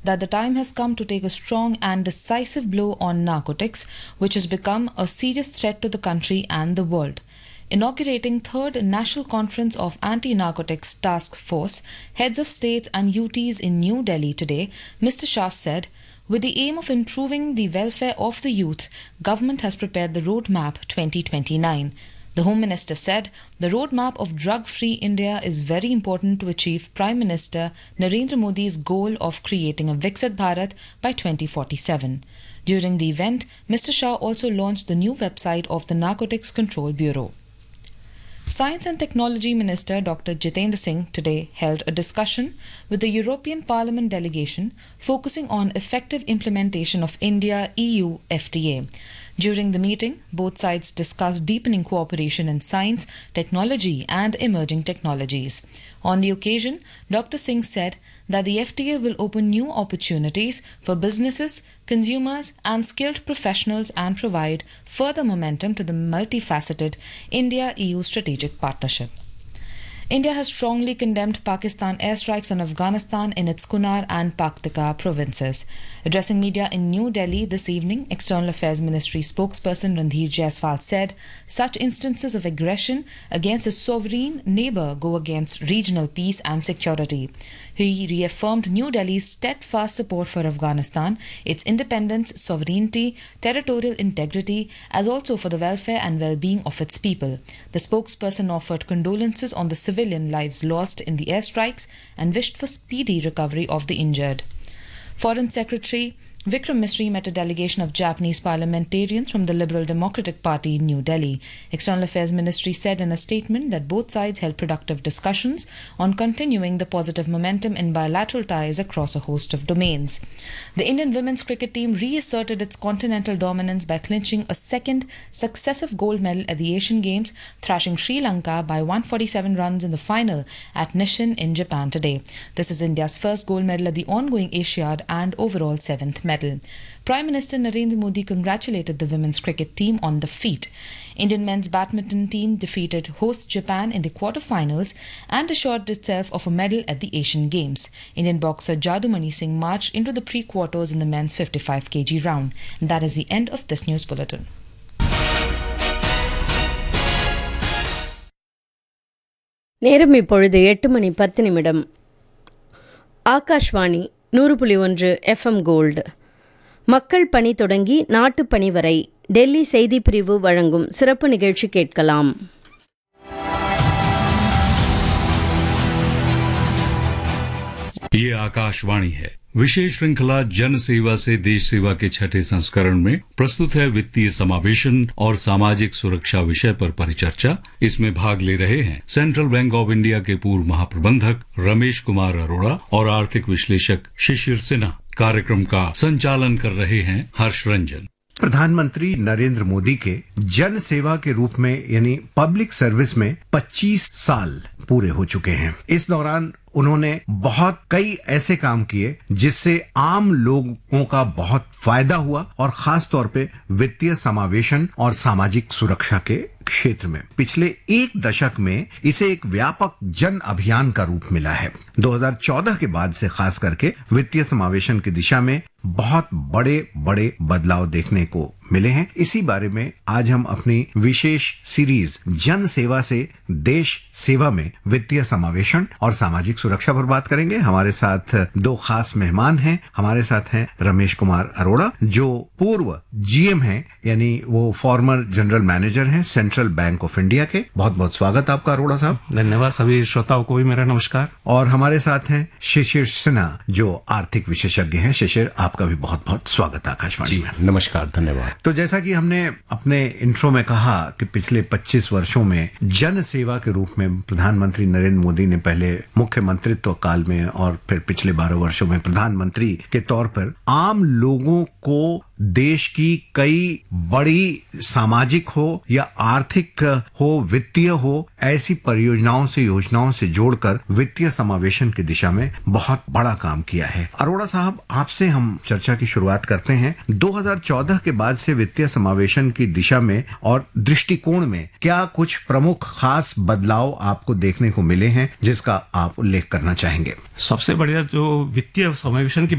that the time has come to take a strong and decisive blow on narcotics, which has become a serious threat to the country and the world. Inaugurating third National Conference of Anti-Narcotics Task Force, heads of states and UTs in New Delhi today, Mr. Shah said, with the aim of improving the welfare of the youth, government has prepared the Roadmap 2029. The Home Minister said the roadmap of drug-free India is very important to achieve Prime Minister Narendra Modi's goal of creating a Viksit Bharat by 2047. During the event, Mr. Shah also launched the new website of the Narcotics Control Bureau. Science and Technology Minister Dr. Jitendra Singh today held a discussion with the European Parliament delegation focusing on effective implementation of India-EU FTA. During the meeting, both sides discussed deepening cooperation in science, technology and emerging technologies. On the occasion, Dr. Singh said that the FTA will open new opportunities for businesses, consumers and skilled professionals and provide further momentum to the multifaceted India-EU strategic partnership. India has strongly condemned Pakistan airstrikes on Afghanistan in its Kunar and Paktika provinces. Addressing media in New Delhi this evening, External Affairs Ministry spokesperson Randhir Jaiswal said such instances of aggression against a sovereign neighbour go against regional peace and security. He reaffirmed New Delhi's steadfast support for Afghanistan, its independence, sovereignty, territorial integrity, as also for the welfare and well-being of its people. The spokesperson offered condolences on the civilian lives lost in the airstrikes and wished for speedy recovery of the injured. Foreign Secretary Vikram Misri met a delegation of Japanese parliamentarians from the Liberal Democratic Party in New Delhi. External Affairs Ministry said in a statement that both sides held productive discussions on continuing the positive momentum in bilateral ties across a host of domains. The Indian women's cricket team reasserted its continental dominance by clinching a second successive gold medal at the Asian Games, thrashing Sri Lanka by 147 runs in the final at Nishin in Japan today. This is India's first gold medal at the ongoing Asiad and overall seventh medal. Prime Minister Narendra Modi congratulated the women's cricket team on the feat. Indian men's badminton team defeated host Japan in the quarter-finals and assured itself of a medal at the Asian Games. Indian boxer Jadumani Singh marched into the pre-quarters in the men's 55 kg round. And that is the end of this news bulletin. நேரம் இப்பொழுது 8:10 Akashvani 100.1 FM gold. மக்கள் பணி தொடங்கி நாட்டு பணி வரை டெல்லி செய்தி பிரிவு வழங்கும் சிறப்பு நிகழ்ச்சி கேட்கலாம். ये आकाशवाणी है। विशेष श्रृंखला जन सेवा से देश सेवा के छठे संस्करण में प्रस्तुत है वित्तीय समावेशन और सामाजिक सुरक्षा विषय पर परिचर्चा। इसमें भाग ले रहे हैं सेंट्रल बैंक ऑफ इंडिया के पूर्व महाप्रबंधक रमेश कुमार अरोड़ा और आर्थिक विश्लेषक शिशिर सिन्हा। कार्यक्रम का संचालन कर रहे हैं हर्ष रंजन। प्रधानमंत्री नरेंद्र मोदी के जन सेवा के रूप में यानी पब्लिक सर्विस में 25 साल पूरे हो चुके हैं। इस दौरान उन्होंने कई ऐसे काम किए जिससे आम लोगों का बहुत फायदा हुआ और खास तौर पे वित्तीय समावेशन और सामाजिक सुरक्षा के क्षेत्र में पिछले एक दशक में इसे एक व्यापक जन अभियान का रूप मिला है। 2014 के बाद से खास करके वित्तीय समावेशन की दिशा में बहुत बड़े बड़े बदलाव देखने को मिले हैं। इसी बारे में आज हम अपनी विशेष सीरीज जन सेवा से देश सेवा में वित्तीय समावेशन और सामाजिक सुरक्षा पर बात करेंगे। हमारे साथ दो खास मेहमान हैं। हमारे साथ हैं रमेश कुमार अरोड़ा जो पूर्व जीएम हैं, यानी वो फॉर्मर जनरल मैनेजर हैं सेंट्रल बैंक ऑफ इंडिया के। बहुत बहुत स्वागत आपका अरोड़ा साहब। धन्यवाद। सभी श्रोताओं को भी मेरा नमस्कार। और हमारे साथ हैं शिशिर सिन्हा जो आर्थिक विशेषज्ञ हैं। शिशिर, आपका भी बहुत बहुत स्वागत आकाशवाणी में। नमस्कार, धन्यवाद। तो जैसा कि हमने अपने इंट्रो में कहा कि पिछले 25 वर्षों में जन सेवा के रूप में प्रधानमंत्री नरेंद्र मोदी ने पहले मुख्यमंत्रित्व काल में और फिर पिछले 12 वर्षों में प्रधानमंत्री के तौर पर आम लोगों को देश की कई बड़ी सामाजिक हो या आर्थिक हो, वित्तीय हो, ऐसी परियोजनाओं से योजनाओं से जोड़कर वित्तीय समावेशन की दिशा में बहुत बड़ा काम किया है। अरोड़ा साहब, आपसे हम चर्चा की शुरुआत करते हैं। 2014 के बाद से वित्तीय समावेशन की दिशा में और दृष्टिकोण में क्या कुछ प्रमुख खास बदलाव आपको देखने को मिले हैं जिसका आप उल्लेख करना चाहेंगे? सबसे बढ़िया जो वित्तीय समावेशन की